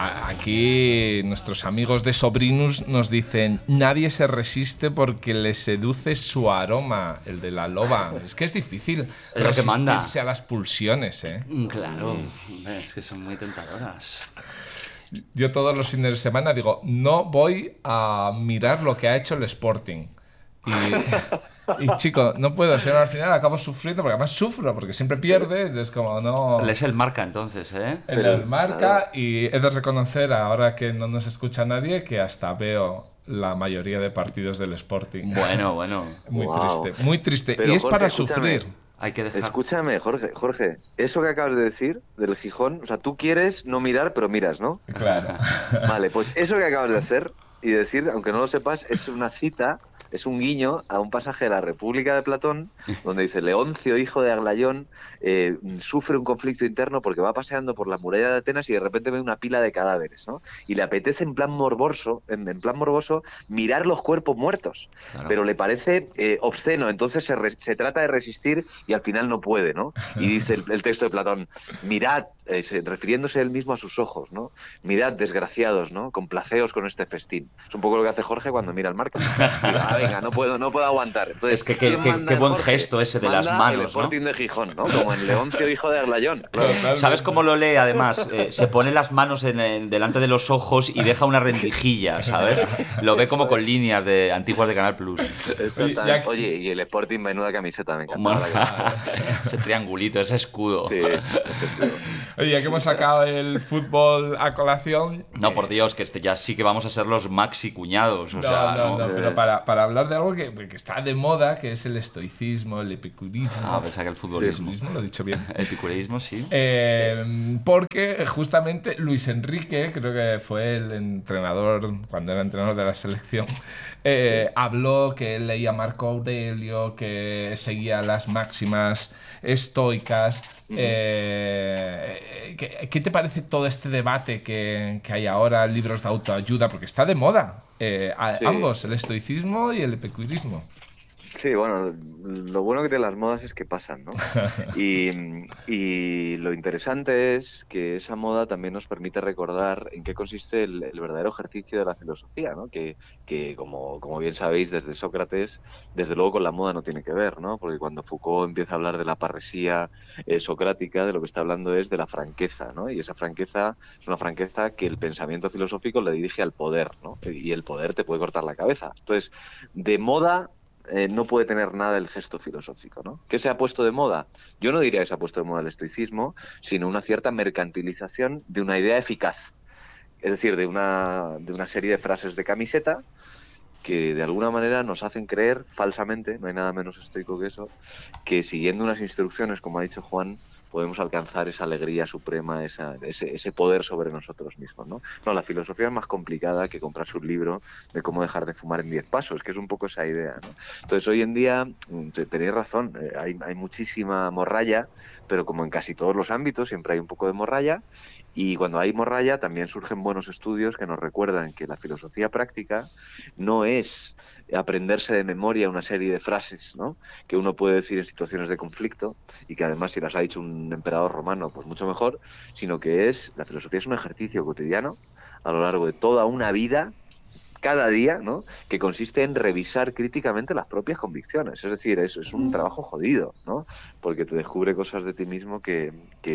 Aquí nuestros amigos de Sobrinus nos dicen: nadie se resiste porque le seduce su aroma, el de la loba. Es que es difícil Es lo que manda. resistirse a las pulsiones, ¿eh? Claro, es que son muy tentadoras. Yo todos los fines de semana digo: no voy a mirar lo que ha hecho el Sporting. Y chico, no puedo, si no, al final acabo sufriendo, porque además sufro, porque siempre pierde, entonces como no... Es el Marca entonces, ¿eh? El Marca, y he de reconocer, ahora que no nos escucha nadie, que hasta veo la mayoría de partidos del Sporting. Bueno. Muy Wow. triste, muy triste. Pero, Y es Jorge, para escúchame. sufrir. Hay que dejar... Escúchame, Jorge, eso que acabas de decir del Gijón, o sea, tú quieres no mirar, pero miras, ¿no? Claro. Vale, pues eso que acabas de hacer y decir, aunque no lo sepas, es una cita, es un guiño a un pasaje de la República de Platón, donde dice: Leoncio, hijo de Aglayón, sufre un conflicto interno porque va paseando por la muralla de Atenas y de repente ve una pila de cadáveres, ¿no? Y le apetece en plan morboso, mirar los cuerpos muertos, Claro. pero le parece obsceno, entonces se trata de resistir y al final no puede, ¿no? Y dice el texto de Platón: mirad, refiriéndose él mismo a sus ojos, ¿no? Mirad, desgraciados, ¿no? Complaceos con este festín. Es un poco lo que hace Jorge cuando mira el Marca. Venga, no puedo aguantar. Entonces, Es que ¿quién manda qué en buen Jorge? gesto ese de las Manda el manos, ¿no? Sporting de Gijón, ¿no? Como en Leoncio, hijo de Aglayón. ¿Sabes cómo lo lee además? Se pone las manos delante de los ojos y deja una rendijilla, ¿sabes? Lo ve como con líneas antiguas de Canal Plus. Exactamente. Oye, y el Sporting, menuda camiseta, me encanta. Bueno, ¿Verdad ese triangulito, ese escudo. que sí, ese escudo. Oye, ya que hemos sacado el fútbol a colación... No, por Dios, que ya sí que vamos a ser los maxi cuñados. O sea, no, pero para hablar de algo que está de moda, que es el estoicismo, el epicurismo. Ah, pensaba que el futbolismo. Lo he dicho bien. Epicureísmo, sí. Porque justamente Luis Enrique, creo que fue el entrenador, cuando era entrenador de la selección, habló que él leía Marco Aurelio, que seguía las máximas estoicas. ¿Qué te parece todo este debate que hay ahora, libros de autoayuda? Porque está de moda, Sí. ambos, el estoicismo y el epicurismo. Sí, bueno, lo bueno que tienen las modas es que pasan, ¿no? Y lo interesante es que esa moda también nos permite recordar en qué consiste el verdadero ejercicio de la filosofía, ¿no? Que como bien sabéis, desde Sócrates, desde luego con la moda no tiene que ver, ¿no? Porque cuando Foucault empieza a hablar de la parresía socrática, de lo que está hablando es de la franqueza, ¿no? Y esa franqueza es una franqueza que el pensamiento filosófico le dirige al poder, ¿no? Y el poder te puede cortar la cabeza. Entonces, de moda... no puede tener nada el gesto filosófico, ¿no? ¿Qué se ha puesto de moda? Yo no diría que se ha puesto de moda el estoicismo, sino una cierta mercantilización de una idea eficaz. Es decir, de una serie de frases de camiseta que de alguna manera nos hacen creer falsamente, no hay nada menos estoico que eso, que siguiendo unas instrucciones, como ha dicho Juan, podemos alcanzar esa alegría suprema, ese poder sobre nosotros mismos, ¿no? No, la filosofía es más complicada que comprarse un libro de cómo dejar de fumar en 10 pasos, que es un poco esa idea, ¿no? Entonces, hoy en día, tenéis razón, hay muchísima morralla, pero como en casi todos los ámbitos, siempre hay un poco de morralla, y cuando hay morralla también surgen buenos estudios que nos recuerdan que la filosofía práctica no es aprenderse de memoria una serie de frases, ¿no? Que uno puede decir en situaciones de conflicto y que además si las ha dicho un emperador romano, pues mucho mejor, sino que la filosofía es un ejercicio cotidiano a lo largo de toda una vida, cada día, ¿no? Que consiste en revisar críticamente las propias convicciones. Es decir, es un trabajo jodido, ¿no? Porque te descubre cosas de ti mismo que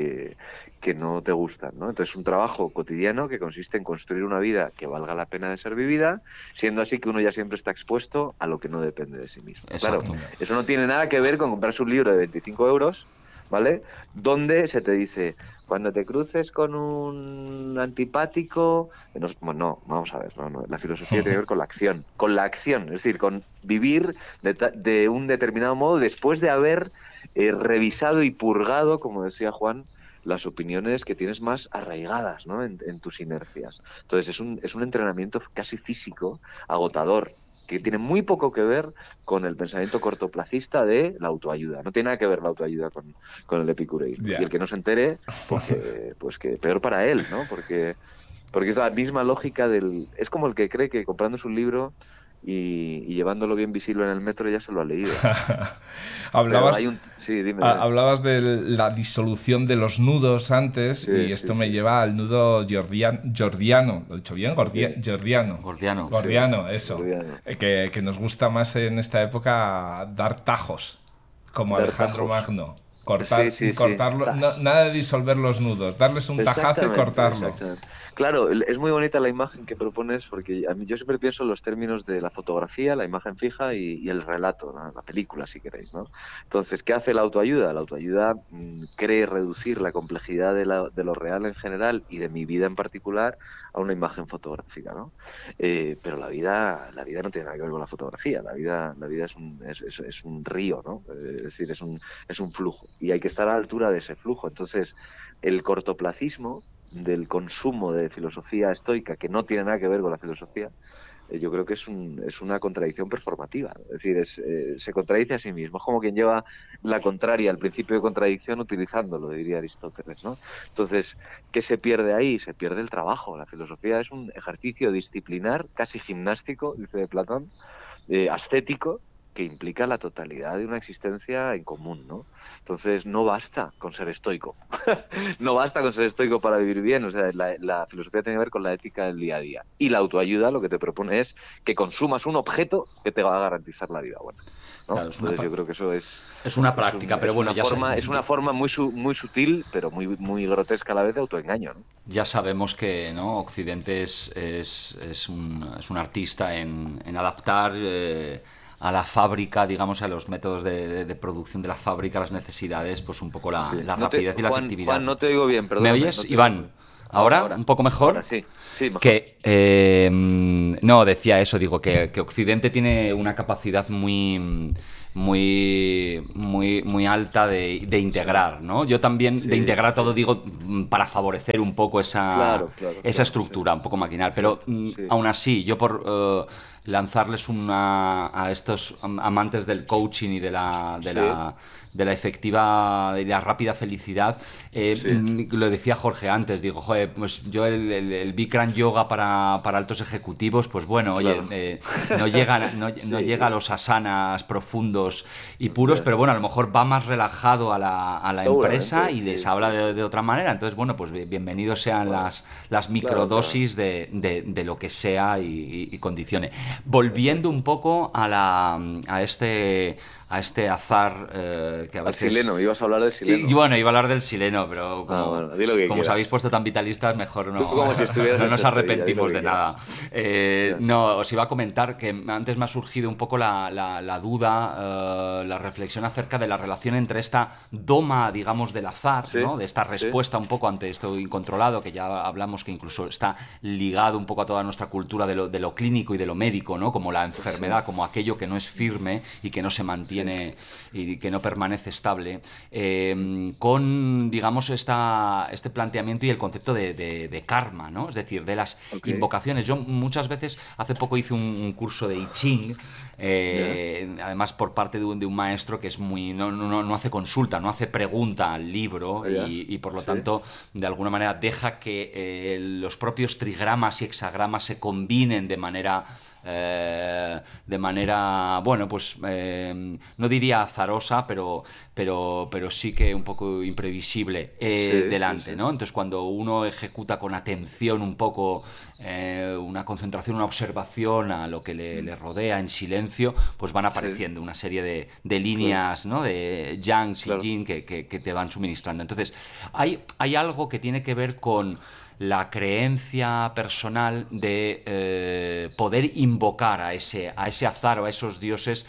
no te gustan, ¿no? Entonces es un trabajo cotidiano que consiste en construir una vida que valga la pena de ser vivida, siendo así que uno ya siempre está expuesto a lo que no depende de sí mismo. Exacto. Claro, eso no tiene nada que ver con comprarse un libro de 25 euros, ¿vale? Donde se te dice: cuando te cruces con un antipático... No, vamos a ver, no, la filosofía tiene que ver con la acción, es decir, con vivir de un determinado modo después de haber revisado y purgado, como decía Juan, las opiniones que tienes más arraigadas, ¿no? en tus inercias. Entonces es un entrenamiento casi físico, agotador, que tiene muy poco que ver con el pensamiento cortoplacista de la autoayuda. No tiene nada que ver la autoayuda con el epicureísmo. Yeah. Y el que no se entere, pues que peor para él, ¿no? Porque es la misma lógica es como el que cree que comprándose un libro y llevándolo bien visible en el metro ya se lo ha leído. Pero Hablabas, hay un... Sí, dime. hablabas de la disolución de los nudos antes Sí, y sí, esto me sí, sí. lleva al nudo Gordiano. ¿Lo he dicho bien? Sí, Gordiano. Gordiano. sí, Gordiano, eso. Gordiano. Que nos gusta más en esta época dar tajos, como Dar Alejandro tajos. Magno. Sí, sí, sí. Cortarlo, Zas. nada de disolver los nudos, darles un tajazo y Exactamente, cortarlo. exactamente. Claro, es muy bonita la imagen que propones porque a mí yo siempre pienso en los términos de la fotografía, la imagen fija y el relato, ¿no? La película, si queréis, ¿no? Entonces, ¿qué hace la autoayuda? La autoayuda cree reducir la complejidad de lo real en general y de mi vida en particular a una imagen fotográfica, ¿no? Pero la vida no tiene nada que ver con la fotografía, la vida es un río, ¿no? Es decir, es un flujo y hay que estar a la altura de ese flujo. Entonces, el cortoplacismo del consumo de filosofía estoica, que no tiene nada que ver con la filosofía, yo creo que es una contradicción performativa. Es decir, se contradice a sí mismo. Es como quien lleva la contraria al principio de contradicción utilizándolo, diría Aristóteles, ¿no? Entonces, ¿qué se pierde ahí? Se pierde el trabajo. La filosofía es un ejercicio disciplinar, casi gimnástico, dice Platón, ascético, que implica la totalidad de una existencia en común, ¿no? Entonces no basta con ser estoico, no basta con ser estoico para vivir bien, o sea, la filosofía tiene que ver con la ética del día a día. Y la autoayuda lo que te propone es que consumas un objeto que te va a garantizar la vida buena, ¿no? Claro, Entonces yo creo que eso es una práctica, pero bueno, es una forma muy sutil, pero muy grotesca a la vez de autoengaño, ¿no? ya sabemos que, ¿no? Occidente es un artista en adaptar a la fábrica, digamos, a los métodos de producción de la fábrica, las necesidades, pues un poco Sí. la rapidez y la efectividad. Juan, no te oigo bien, ¿Me perdóname. oyes, No te Iván? oigo bien. ¿Ahora? Ahora, ¿Un poco mejor? ahora sí, sí, mejor. No, decía eso, digo, que Occidente tiene una capacidad muy alta de integrar, ¿no? Yo también, Sí, de integrar todo, sí. digo, para favorecer un poco Claro, claro, esa claro, estructura, sí. un poco maquinal, pero Exacto, sí. aún así, yo por lanzarles a estos amantes del coaching y Sí, de la efectiva y la rápida felicidad, sí. lo decía Jorge antes, digo, joder, pues yo el Bikram Yoga para altos ejecutivos, pues bueno, oye, Claro. no llega a los asanas profundos y puros, Ya. pero bueno, a lo mejor va más relajado a la empresa Seguramente, y les sí, habla sí, sí. de otra manera, entonces bueno, pues bienvenidos sean Bueno, las claro, claro. microdosis de lo que sea y condicione. Volviendo Exacto. un poco a este azar que a Al veces... sileno, ibas a hablar del Y sileno. bueno, iba a hablar del sileno, pero Ah, bueno, di lo que como os habéis quieras. puesto tan vitalistas, mejor Tú no, como si estuvieras no en nos Sevilla, di lo arrepentimos que de quieras. nada. Ya. No, os iba a comentar que antes me ha surgido un poco la duda, la reflexión acerca de la relación entre esta doma, digamos, del azar, Sí, ¿no? De esta sí, respuesta un poco ante esto incontrolado, que ya hablamos que incluso está ligado un poco a toda nuestra cultura de lo clínico y de lo médico, ¿no? Como la sí, enfermedad, como aquello que no es firme y que no se sí. mantiene y que no permanece estable, con, digamos, este planteamiento y el concepto de karma, ¿no? Es decir, de las Ok. invocaciones. Yo muchas veces, hace poco hice un curso de I Ching, Ya. además por parte de un maestro que es muy no hace consulta, no hace pregunta al libro Ya. y por lo Sí. tanto de alguna manera deja que los propios trigramas y hexagramas se combinen de manera, bueno, pues no diría azarosa, pero sí que un poco imprevisible Sí, sí, delante, sí. ¿no? Entonces cuando uno ejecuta con atención un poco, una concentración, una observación a lo que le rodea en silencio, pues van Sí, apareciendo una serie de claro, líneas, ¿no? De yang y claro. yin que te van suministrando. Entonces hay algo que tiene que ver con la creencia personal de poder invocar a ese azar o a esos dioses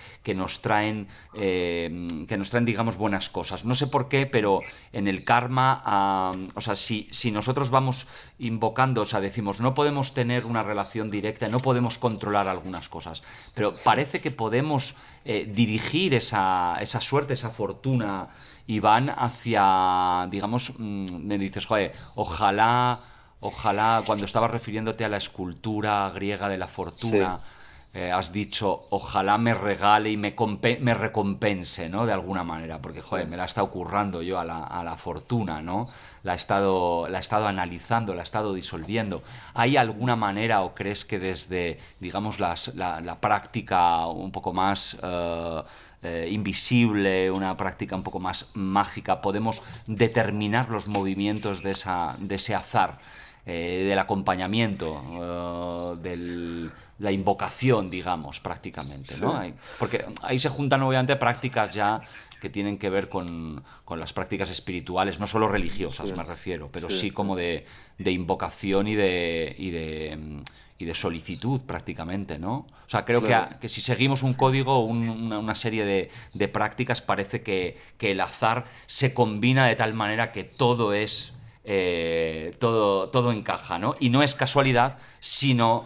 que nos traen, digamos, buenas cosas. No sé por qué, pero en el karma, o sea, si nosotros vamos invocando, o sea, decimos, no podemos tener una relación directa, no podemos controlar algunas cosas, pero parece que podemos dirigir esa suerte, esa fortuna y van hacia, digamos, me dices, joder, ojalá cuando estabas refiriéndote a la escultura griega de la Sí, fortuna, has dicho, ojalá me regale y me recompense, ¿no? De alguna manera, porque, joder, me la he estado currando yo a la fortuna, ¿no? La he estado analizando, la he estado disolviendo. ¿Hay alguna manera o crees que desde, digamos, la práctica un poco más invisible, una práctica un poco más mágica, podemos determinar los movimientos de ese azar? Del acompañamiento, de la invocación, digamos, prácticamente, ¿no? Sí. Porque ahí se juntan obviamente prácticas ya que tienen que ver con las prácticas espirituales, no solo religiosas, Sí, me refiero, pero sí, sí como de invocación y de solicitud prácticamente, ¿no? O sea, creo claro. que si seguimos un código o una serie de prácticas, parece que el azar se combina de tal manera que todo es todo encaja, ¿no? Y no es casualidad, sino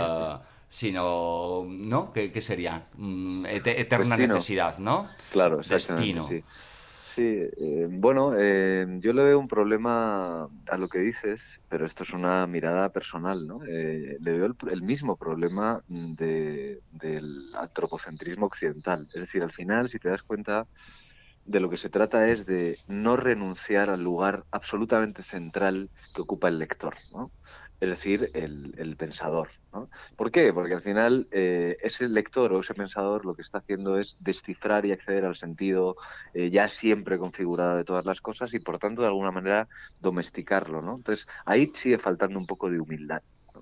¿no? ¿Qué sería? Eterna Destino. necesidad, ¿no? Claro, exactamente, Destino. sí. Sí, bueno, yo le veo un problema a lo que dices, pero esto es una mirada personal, ¿no? Le veo el mismo problema del antropocentrismo occidental. Es decir, al final, si te das cuenta, de lo que se trata es de no renunciar al lugar absolutamente central que ocupa el lector, ¿no? Es decir, el pensador, ¿no? ¿Por qué? Porque al final ese lector o ese pensador lo que está haciendo es descifrar y acceder al sentido ya siempre configurado de todas las cosas y por tanto de alguna manera domesticarlo, ¿no? Entonces ahí sigue faltando un poco de humildad, ¿no?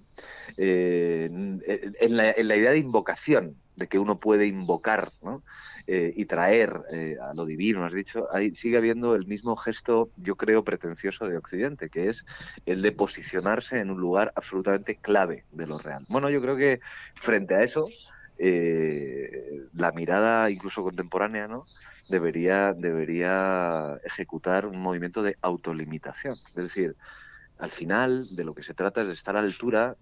En la idea de invocación, de que uno puede invocar, ¿no? Y traer a lo divino, has dicho, ahí sigue habiendo el mismo gesto, yo creo, pretencioso de Occidente, que es el de posicionarse en un lugar absolutamente clave de lo real. Bueno, yo creo que frente a eso, la mirada incluso contemporánea, ¿no? Debería ejecutar un movimiento de autolimitación. Es decir, al final de lo que se trata es de estar a la altura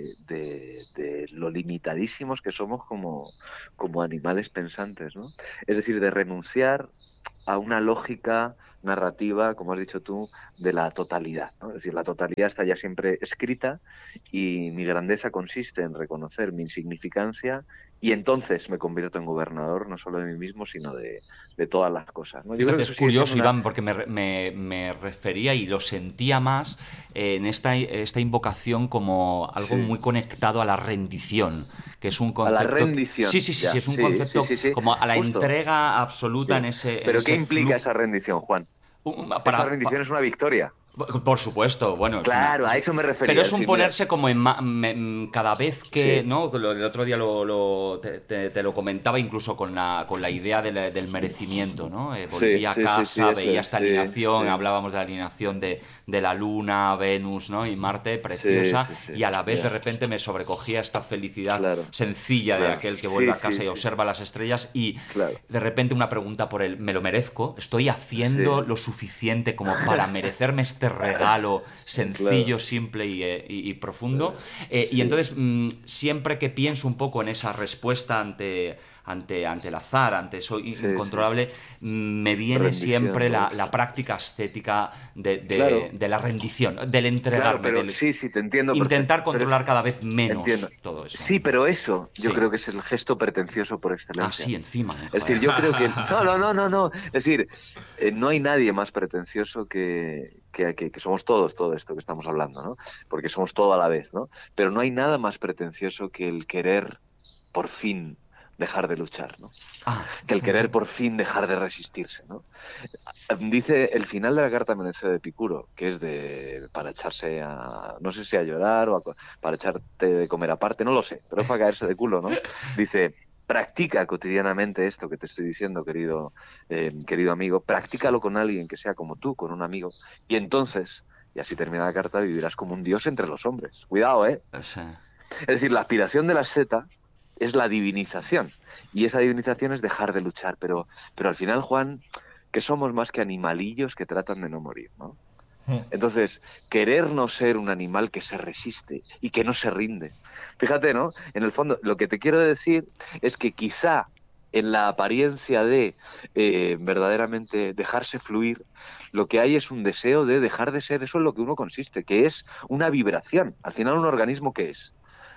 de lo limitadísimos que somos como animales pensantes, ¿no? Es decir, de renunciar a una lógica narrativa, como has dicho tú, de la totalidad, ¿no? Es decir, la totalidad está ya siempre escrita y mi grandeza consiste en reconocer mi insignificancia y entonces me convierto en gobernador no solo de mí mismo, sino de todas las cosas, ¿no? Yo creo Fíjate, que es eso sigue siendo curioso, una... Iván, porque me refería y lo sentía más en esta invocación como algo Sí, muy conectado a la rendición, que es un a la concepto... Sí, rendición, sí, sí, sí, ya, es un sí, sí, concepto sí, sí, como a la justo. entrega absoluta Sí. en Pero ¿qué ese implica flujo. esa rendición, Juan? Esa Para, rendición es una victoria. por supuesto, bueno, Claro, a eso me pero refería. es un Sí, mira, ponerse como cada vez que, sí, ¿no? El otro día te lo comentaba incluso con la idea del merecimiento, ¿no? sí, Volví a sí, sí, sí, casa, eso veía es, esta sí, alineación, sí, hablábamos de la alineación de la Luna, Venus, ¿no? Y Marte, sí, preciosa, sí, sí, y a la vez de ya, repente me sobrecogía esta felicidad claro, sencilla de claro, aquel que vuelve sí, a sí, casa y sí, observa las estrellas y claro, de repente una pregunta por él, ¿me lo merezco? ¿Estoy sí, haciendo lo suficiente como para merecerme este regalo claro, sencillo, simple y profundo? Y sí, entonces, siempre que pienso un poco en esa respuesta ante el azar, ante eso sí, sí, sí, incontrolable, me viene rendición, siempre ¿no? la práctica estética Claro, de la rendición, del claro, entregarme, pero del sí, sí, te entiendo intentar perfecto, pero es controlar que cada vez entiendo. menos todo eso. Sí, pero eso yo Sí, creo que es el gesto pretencioso por excelencia. así encima, Es joder. decir, yo creo que... No, no, no, no, no. Es decir, no hay nadie más pretencioso que somos todos, todo esto que estamos hablando, ¿no? Porque somos todo a la vez, ¿no? Pero no hay nada más pretencioso que el querer por fin dejar de luchar, ¿no? Ah, Que el querer por fin dejar de resistirse, ¿no? Dice el final de la carta Meneceo de Epicuro, que es de para echarse a, no sé si a llorar o para echarte de comer aparte, no lo sé, pero es para caerse de culo, ¿no? Dice, practica cotidianamente esto que te estoy diciendo, querido amigo, sí, practícalo con alguien que sea como tú, con un amigo, y entonces, y así termina la carta, vivirás como un dios entre los hombres. Cuidado, ¿eh? sí. Es decir, la aspiración de la seta es la divinización, y esa divinización es dejar de luchar, pero al final, Juan, que somos más que animalillos que tratan de no morir, ¿no? Entonces, querer no ser un animal que se resiste y que no se rinde. Fíjate, ¿no? En el fondo, lo que te quiero decir es que quizá en la apariencia de verdaderamente dejarse fluir, lo que hay es un deseo de dejar de ser eso en lo que uno consiste, que es una vibración. Al final, un organismo, ¿qué es?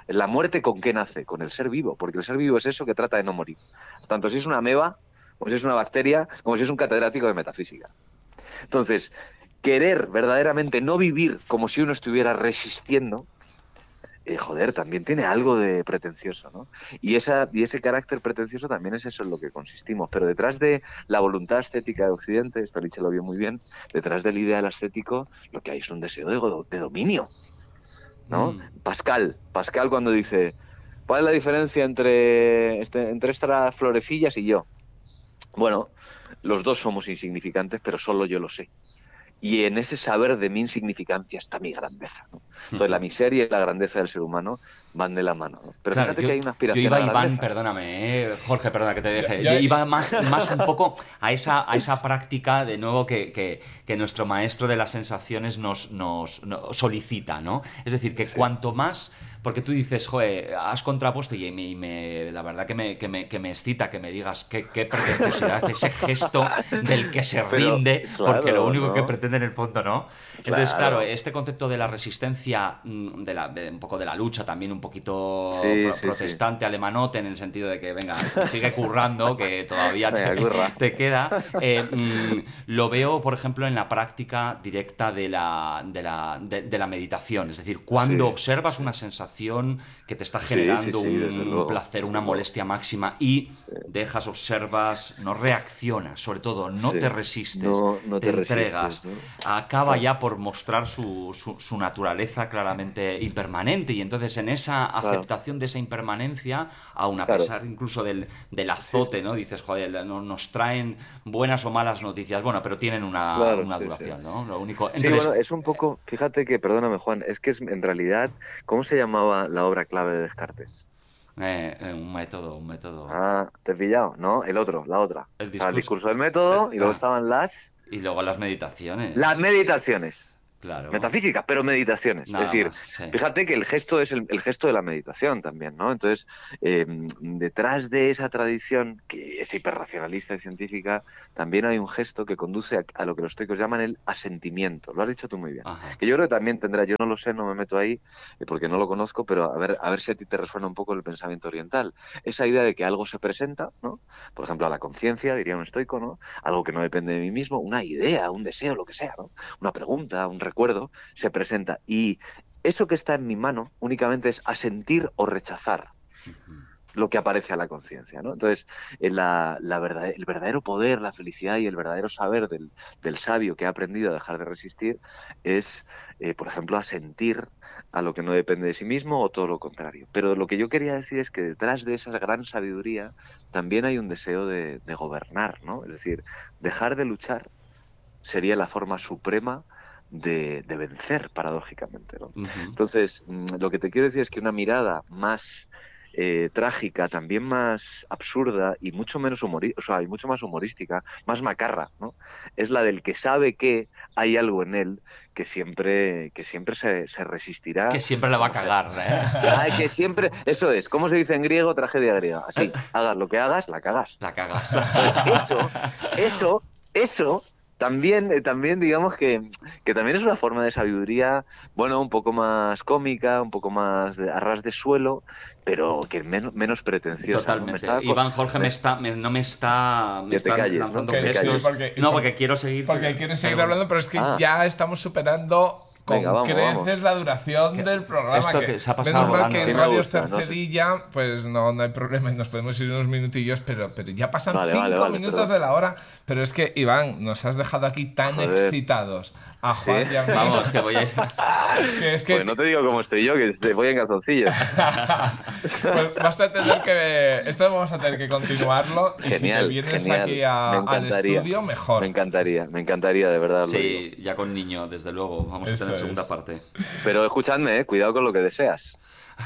¿La muerte con qué nace? Con el ser vivo, porque el ser vivo es eso que trata de no morir. Tanto si es una ameba, como si es una bacteria, como si es un catedrático de metafísica. Entonces, querer verdaderamente no vivir como si uno estuviera resistiendo, joder, también tiene algo de pretencioso, ¿no? Y ese carácter pretencioso también es eso en lo que consistimos. Pero detrás de la voluntad estética de Occidente, esto Nietzsche lo vio muy bien, detrás del ideal estético lo que hay es un deseo de dominio, ¿no? Pascal cuando dice, ¿cuál es la diferencia entre estas florecillas y yo? Bueno, los dos somos insignificantes, pero solo yo lo sé. Y en ese saber de mi insignificancia está mi grandeza, ¿no? Entonces la miseria y la grandeza del ser humano van de la mano, ¿no? Pero claro, fíjate que hay una yo aspiración iba, a la Iván, grandeza. perdóname, Jorge, perdona que te deje. Yo- Yo iba más un poco a esa práctica, de nuevo, que nuestro maestro de las sensaciones nos solicita, ¿no? Es decir, que cuanto más... Porque tú dices, joder, has contrapuesto y la verdad que me excita que me digas qué pretenciosidad, ese gesto del que se Pero, rinde, claro, porque lo único ¿no? que pretende en el fondo, ¿no? Entonces, Claro. claro, este concepto de la resistencia, de un poco de la lucha, también un poquito Sí. protestante, alemanote, en el sentido de que, venga, sigue currando, que todavía Venga, curra. te queda. Lo veo, por ejemplo, en la práctica directa de la meditación. Es decir, cuando Sí. observas una sensación que te está Sí, generando sí, desde un luego, placer, desde una luego. molestia máxima, y Sí. dejas, observas, no reaccionas, sobre todo, no Sí. te resistes, No te te resistes, entregas, ¿no? acaba Claro. ya por mostrar su naturaleza claramente impermanente, y entonces en esa aceptación de esa impermanencia, aun a Claro. pesar incluso del azote, ¿no? Dices, joder, nos traen buenas o malas noticias, bueno, pero tienen una Claro, sí. duración, ¿no? Lo único... Sí, Entonces, bueno, es un poco, fíjate que, perdóname Juan, es que en realidad, ¿cómo se llamaba la obra clave de Descartes? un método. Ah, ¿te he pillado? No, la otra. El Estaba el discurso... discurso del método y luego estaban y luego las meditaciones. las meditaciones. Claro. Metafísica, pero meditaciones. Nada Es decir, más, sí. fíjate que el gesto es el gesto de la meditación también, ¿no? Entonces, detrás de esa tradición, que es hiperracionalista y científica, también hay un gesto que conduce a lo que los estoicos llaman el asentimiento. Lo has dicho tú muy bien. Ajá. Que yo creo que también tendrá, yo no lo sé, no me meto ahí, porque no lo conozco, pero a ver si a ti te resuena un poco el pensamiento oriental. Esa idea de que algo se presenta, ¿no? Por ejemplo, a la conciencia, diría un estoico, ¿no? Algo que no depende de mí mismo, una idea, un deseo, lo que sea, ¿no? Una pregunta, un recuerdo, se presenta. Y eso que está en mi mano únicamente es asentir o rechazar lo que aparece a la conciencia, ¿no? Entonces, el verdadero poder, la felicidad y el verdadero saber del sabio que ha aprendido a dejar de resistir es, por ejemplo, asentir a lo que no depende de sí mismo o todo lo contrario. Pero lo que yo quería decir es que detrás de esa gran sabiduría también hay un deseo de gobernar, ¿no? Es decir, dejar de luchar sería la forma suprema de vencer, paradójicamente, ¿no? Entonces, lo que te quiero decir es que una mirada más trágica, también más absurda y mucho menos y mucho más humorística, más macarra, ¿no? Es la del que sabe que hay algo en él que siempre se resistirá. Que siempre la va a cagar, ¿eh? Ay, que siempre, eso es, ¿cómo se dice en griego? Tragedia griega. Así, hagas lo que hagas, la cagas. La cagas. Eso también digamos que también es una forma de sabiduría, bueno, un poco más cómica, un poco más a ras de suelo, pero que menos pretenciosa, ¿no? Totalmente. Iván, Jorge no me está Que te calles, lanzando ¿no? Que te gestos. calles. Porque quiero seguir. Porque quieres seguir hablando, pero es que ya estamos superando con Venga, vamos. creces la duración del programa. Esto que se ha pasado menos mal volando. que Sí en me Radio gusta, Cercedilla, pues no hay problema y nos podemos ir unos minutillos, pero ya pasan Vale, 5 vale, minutos perdón. de la hora. Pero es que, Iván, nos has dejado aquí tan Joder. excitados a Juan y a mí, Vamos, que voy a ir. que es que Pues no te digo cómo estoy yo, que voy en calzoncillos. pues vas a tener que... Esto vamos a tener que continuarlo. Y si te Genial, vienes genial. aquí Me al encantaría. estudio, mejor. Me encantaría, de verdad. Lo digo. Sí, ya con niño, desde luego. Vamos a Eso tener es. segunda parte. Pero escuchadme, cuidado con lo que deseas.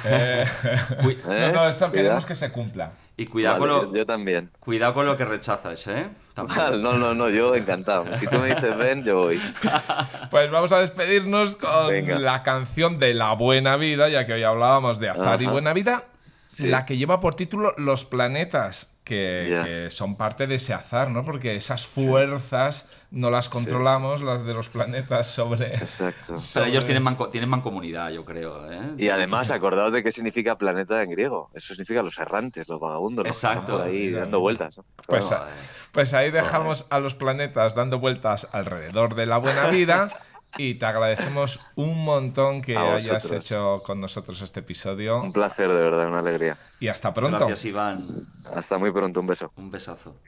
No, esto Cuidado. queremos que se cumpla. Y cuidado, Vale, yo también. cuidado con lo que rechazas, ¿eh? También. Vale, no, yo encantado. Si tú me dices ven, yo voy. Pues vamos a despedirnos con Venga. la canción de La Buena Vida, ya que hoy hablábamos de azar y Ajá. buena vida, Sí. la que lleva por título Los planetas, Ya. que son parte de ese azar, ¿no? Porque esas fuerzas no las controlamos, las de los planetas sobre... Exacto. Pero ellos tienen mancomunidad, yo creo. ¿eh? Y además, acordaos de qué significa planeta en griego. Eso significa los errantes, los vagabundos, los que están Exacto. por ahí Mira, dando mira. vueltas, ¿no? Pues, Claro. pues ahí dejamos a los planetas dando vueltas alrededor de la buena vida y te agradecemos un montón que A hayas vosotros. hecho con nosotros este episodio Un placer, de verdad, una alegría. y hasta pronto. Gracias, Iván. Hasta muy pronto, un beso. Un besazo.